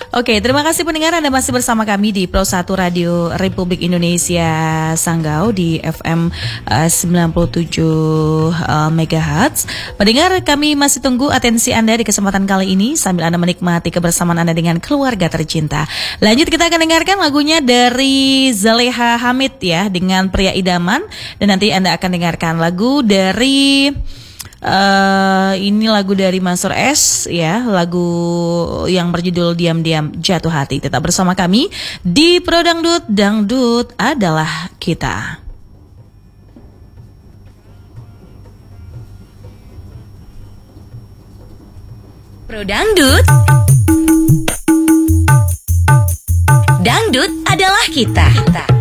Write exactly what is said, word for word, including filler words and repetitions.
Oke, terima kasih pendengar, Anda masih bersama kami di Pro satu Radio Republik Indonesia Sanggau di F M uh, sembilan puluh tujuh uh, megahertz. Pendengar, kami masih tunggu atensi Anda di kesempatan kali ini sambil Anda menikmati kebersamaan Anda dengan keluarga tercinta. Lanjut, kita akan dengarkan lagunya dari Zaleha Hamid ya, dengan Pria Idaman. Dan nanti Anda akan dengarkan lagu dari Uh, ini lagu dari Mansur S ya, lagu yang berjudul Diam-Diam Jatuh Hati. Tetap bersama kami di Pro Dangdut, Dangdut adalah kita. Pro Dangdut, Dangdut adalah kita. kita.